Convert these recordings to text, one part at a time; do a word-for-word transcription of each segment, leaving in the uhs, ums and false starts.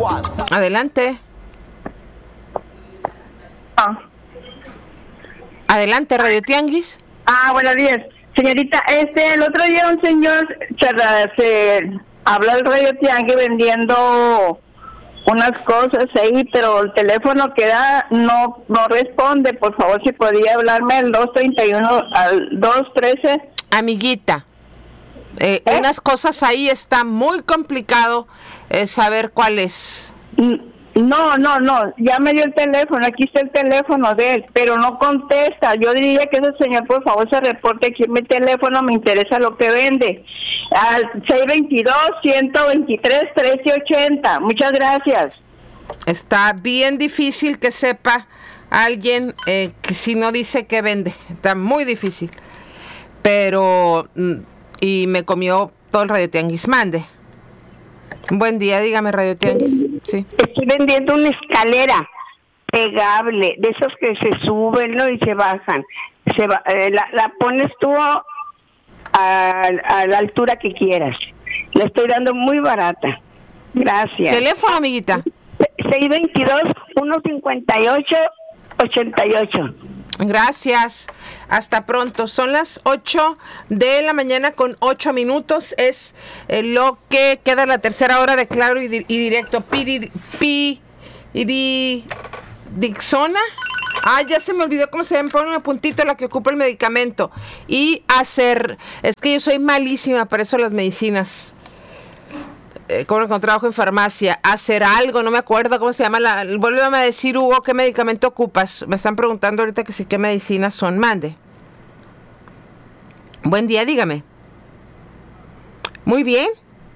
Adelante. Ah. Adelante, Radio Tianguis. Ah, buenos días. Señorita, este, el otro día un señor se, se habló al Radio Tianguis vendiendo unas cosas ahí, pero el teléfono que da no no responde. Por favor, si podía hablarme al dos treinta y uno al dos trece. Amiguita, eh, ¿Eh? unas cosas ahí está muy complicado eh, saber cuál es. No, no, no, ya me dio el teléfono, aquí está el teléfono de él, pero no contesta. Yo diría que ese señor, por favor, se reporte aquí en mi teléfono, me interesa lo que vende. Al seis veintidós, ciento veintitrés, trece ochenta. Muchas gracias. Está bien difícil que sepa alguien eh, que si no dice que vende. Está muy difícil. Pero, y me comió todo el Radio Tianguis. Mande. Buen día, dígame, Radio Tianguis. Sí. Estoy vendiendo una escalera pegable, de esos que se suben, ¿no? Y se bajan. Se va, eh, la, la pones tú a, a la altura que quieras. La estoy dando muy barata. Gracias. Teléfono, amiguita. seis veintidós, ciento cincuenta y ocho, ochenta y ocho. Gracias. Hasta pronto. Son las ocho de la mañana con ocho minutos. Es eh, lo que queda la tercera hora de Claro y, di- y Directo. Piri, pi, iri, Dixona. Ah, ya se me olvidó cómo se llama. Pon un puntito la que ocupa el medicamento. Y hacer. Es que yo soy malísima para eso las medicinas. Eh, como con trabajo en farmacia, hacer algo, no me acuerdo cómo se llama. La, vuélveme a decir, Hugo, ¿qué medicamento ocupas? Me están preguntando ahorita que sí, ¿qué medicinas son? Mande. Buen día, dígame. Muy bien.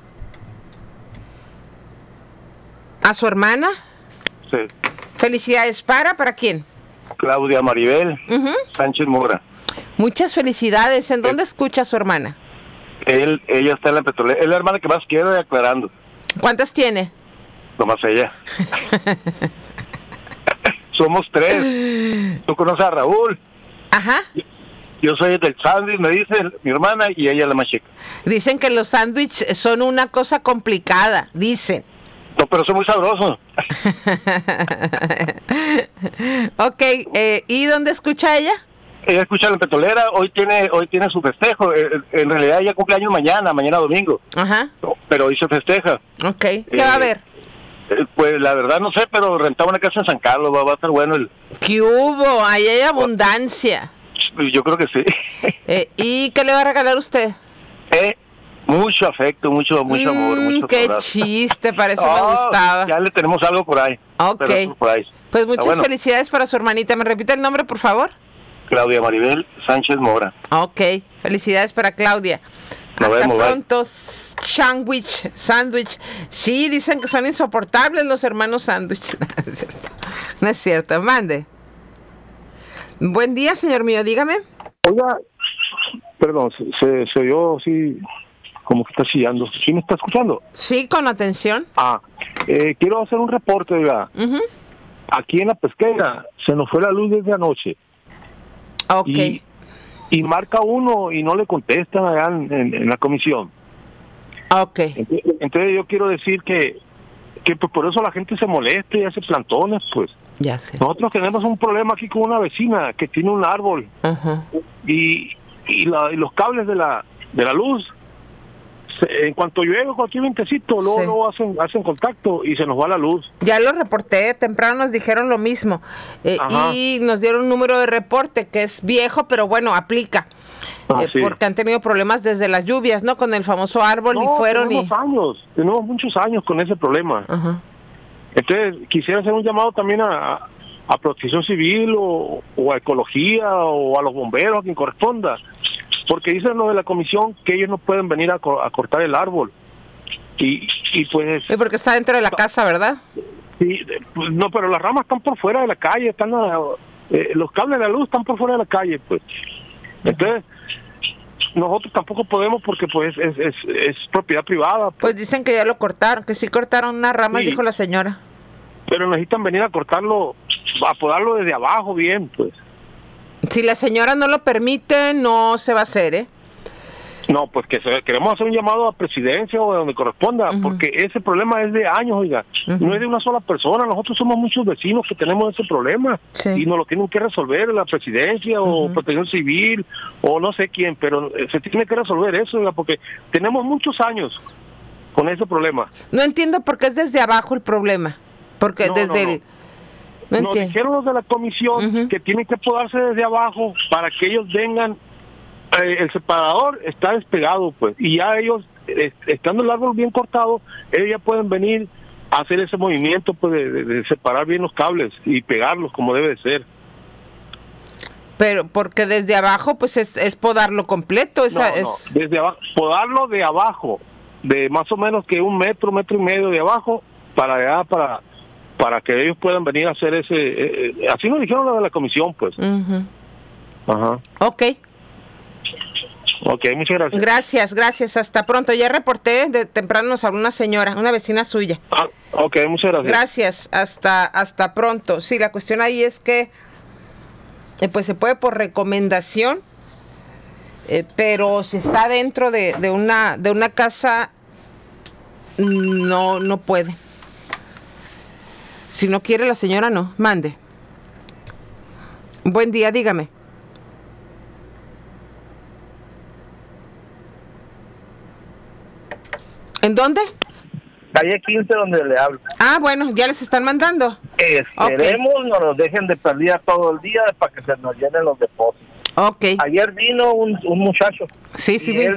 ¿A su hermana? Sí. Felicidades. ¿Para? ¿Para quién? Claudia Maribel Uh-huh. Sánchez Mora. Muchas felicidades. ¿En dónde escucha a su hermana? Él, ella está en la petrolera. Es la hermana que más quiero, y aclarando. ¿Cuántas tiene? Nomás ella. Somos tres. Tú conoces a Raúl. Ajá. Yo soy del sándwich, me dice mi hermana, y ella es la más chica. Dicen que los sándwiches son una cosa complicada, dicen. No, pero son muy sabrosos. Ok, eh, ¿y dónde escucha ella? Ella escucha la petrolera, hoy tiene hoy tiene su festejo. Eh, En realidad ella cumple años mañana, mañana domingo. Ajá. Pero hoy se festeja. Ok, ¿qué Eh, va a haber? Eh, Pues la verdad no sé, pero rentaba una casa en San Carlos, va, va a estar bueno. El, ¿Qué hubo? Ahí hay abundancia. yo creo que sí. Eh, ¿Y qué le va a regalar usted? Eh, mucho afecto, mucho mucho amor, Mm, mucho qué abrazo. chiste, para eso Oh, me gustaba. Ya le tenemos algo por ahí. Ok. Pero por ahí. Pues Está muchas bueno. felicidades para su hermanita. ¿Me repite el nombre, por favor? Claudia Maribel Sánchez Mora. Ok, felicidades para Claudia. Nos Hasta vemos, bye. pronto, sándwich, sándwich. Sí, dicen que son insoportables los hermanos sándwich. No es cierto. No es cierto, mande. Buen día, señor mío, dígame. Oiga, perdón, se, se, se oyó así como que está chillando. ¿Sí me está escuchando? Sí, con atención. Ah, eh, quiero hacer un reporte, oiga. Uh-huh. Aquí en la pesquera se nos fue la luz desde anoche. Ok. Y, y marca uno y no le contestan allá en, en- en la comisión. Ok. Entonces, entonces yo quiero decir que, que pues por eso la gente se molesta y hace plantones, pues. Ya sé. Nosotros tenemos un problema aquí con una vecina que tiene un árbol Ajá. y, y, la- y los cables de la de la luz, se- en cuanto llueve cualquier vientecito, luego, Sí. luego hacen, hacen contacto y se nos va la luz. Ya lo reporté, temprano nos dijeron lo mismo. Eh, Ajá. y nos dieron un número de reporte que es viejo, pero bueno, aplica. Ah, Eh, sí. Porque han tenido problemas desde las lluvias, ¿no? Con el famoso árbol No, y fueron y... tenemos años, tenemos muchos años con ese problema. Ajá. Entonces, quisiera hacer un llamado también a, a Protección Civil o, o a Ecología o a los bomberos, a quien corresponda, porque dicen los de la comisión que ellos no pueden venir a, co- a cortar el árbol. Y, y pues, Y porque está dentro de la casa, ¿verdad? sí, pues, no, pero las ramas están por fuera de la calle, están a- eh, los cables de la luz están por fuera de la calle, pues. Entonces, nosotros tampoco podemos porque pues es, es, es propiedad privada, pues, Pues dicen que ya lo cortaron, que sí cortaron unas ramas, Sí. dijo la señora. pero necesitan venir a cortarlo, a podarlo desde abajo bien, pues. Si la señora no lo permite, no se va a hacer, ¿eh? No, pues que se, queremos hacer un llamado a presidencia o de donde corresponda, uh-huh. porque ese problema es de años, oiga, uh-huh. no es de una sola persona, nosotros somos muchos vecinos que tenemos ese problema, sí. y nos lo tienen que resolver la presidencia uh-huh. o protección civil o no sé quién, pero se tiene que resolver eso, oiga, porque tenemos muchos años con ese problema. No entiendo por qué es desde abajo el problema, porque no, desde no, no. el... No Nos dijeron los de la comisión uh-huh. que tienen que podarse desde abajo para que ellos vengan. Eh, el separador está despegado, pues, y ya ellos, eh, estando el árbol bien cortado, ellos ya pueden venir a hacer ese movimiento, pues, de, de, de separar bien los cables y pegarlos como debe de ser. Pero porque desde abajo, pues, es, es podarlo completo, esa no, es... no, desde abajo, podarlo de abajo, de más o menos que un metro, metro y medio de abajo, para allá, para para que ellos puedan venir a hacer ese, eh, eh, así nos dijeron los de la comisión, pues. Uh-huh. Ajá. Ok. Ok, muchas gracias. Gracias, gracias. Hasta pronto. Ya reporté de temprano a una señora, una vecina suya. Ah, ok, muchas gracias. Gracias. Hasta, hasta pronto. Sí, la cuestión ahí es que eh, pues se puede por recomendación, eh, pero si está dentro de, de una de una casa, no, no puede. Si no quiere la señora, no. Mande. Buen día, dígame. ¿En dónde? Calle quince, donde le hablo. Ah, bueno, ya les están mandando. Esperemos okay. no nos dejen de perdida todo el día para que se nos llenen los depósitos. Ok. Ayer vino un, un muchacho. Sí, sí, vi.